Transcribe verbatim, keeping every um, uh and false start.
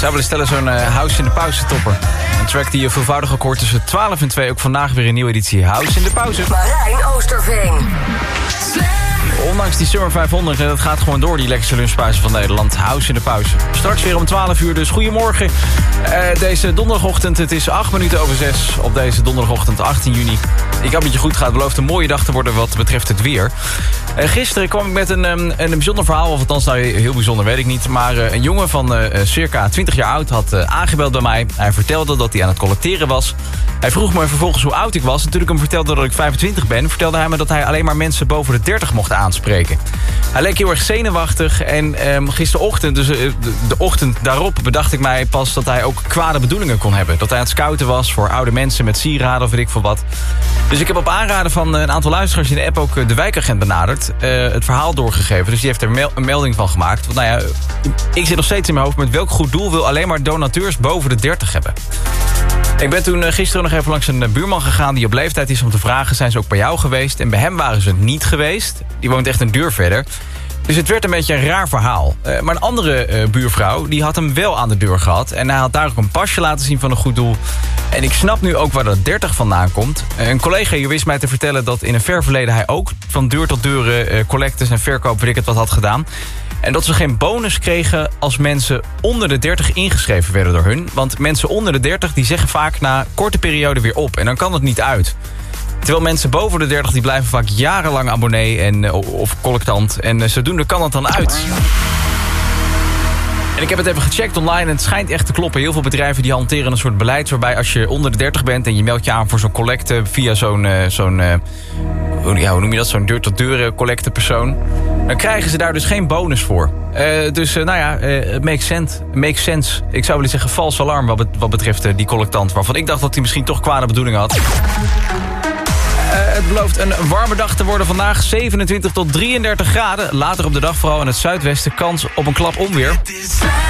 Zou willen stellen zo'n uh, House in de Pauze topper. Een track die je veelvoudig ook hoort tussen twaalf en twee. Ook vandaag weer een nieuwe editie House in de Pauze. Marijn Oosterveen. Ondanks die Summer vijfhonderd, en dat gaat gewoon door, die lekkerste lunchpauze van Nederland. House in de Pauze. Straks weer om twaalf uur, dus goedemorgen. Uh, deze donderdagochtend, het is acht minuten over zes op deze donderdagochtend achttien juni. Ik hoop dat je goed gaat. Het belooft een mooie dag te worden wat betreft het weer. Uh, gisteren kwam ik met een, um, een bijzonder verhaal, of althans nou, heel bijzonder weet ik niet. Maar uh, een jongen van uh, circa twintig jaar oud had uh, aangebeld bij mij. Hij vertelde dat hij aan het collecteren was. Hij vroeg me vervolgens hoe oud ik was. En toen ik hem vertelde dat ik vijfentwintig ben, vertelde hij me dat hij alleen maar mensen boven de dertig mocht aanspreken. Hij leek heel erg zenuwachtig en um, gisterochtend, dus uh, de, de ochtend daarop, bedacht ik mij pas dat hij ook kwade bedoelingen kon hebben. Dat hij aan het scouten was voor oude mensen met sieraden of weet ik veel wat. Dus ik heb op aanraden van een aantal luisteraars in de app ook de wijkagent benaderd. Uh, het verhaal doorgegeven, dus die heeft er mel- een melding van gemaakt. Want nou ja, ik zit nog steeds in mijn hoofd met welk goed doel wil alleen maar donateurs boven de dertig hebben. Ik ben toen gisteren nog even langs een buurman gegaan die op leeftijd is om te vragen, zijn ze ook bij jou geweest? En bij hem waren ze niet geweest. Die woont echt een deur verder. Dus het werd een beetje een raar verhaal. Uh, maar een andere uh, buurvrouw, die had hem wel aan de deur gehad. En hij had daar ook een pasje laten zien van een goed doel. En ik snap nu ook waar dat dertig vandaan komt. Uh, een collega hier wist mij te vertellen dat in een ver verleden hij ook van deur tot deur uh, collectes en verkoop, weet ik het wat, had gedaan. En dat ze geen bonus kregen als mensen onder de dertig ingeschreven werden door hun. Want mensen onder de dertig die zeggen vaak na een korte periode weer op. En dan kan het niet uit. Terwijl mensen boven de dertig die blijven vaak jarenlang abonnee en, of collectant. En zodoende kan het dan uit. En ik heb het even gecheckt online en het schijnt echt te kloppen. Heel veel bedrijven die hanteren een soort beleid waarbij als je onder de dertig bent en je meldt je aan voor zo'n collecte via zo'n, uh, zo'n uh, ja, hoe noem je dat, zo'n deur-tot-deur collectepersoon, dan krijgen ze daar dus geen bonus voor. Uh, dus uh, nou ja, uh, it makes sense. makes sense. Ik zou willen zeggen vals alarm wat, wat betreft uh, die collectant, waarvan ik dacht dat hij misschien toch kwade bedoelingen had. Uh, het belooft een warme dag te worden vandaag. zevenentwintig tot drieëndertig graden. Later op de dag vooral in het zuidwesten kans op een klap onweer.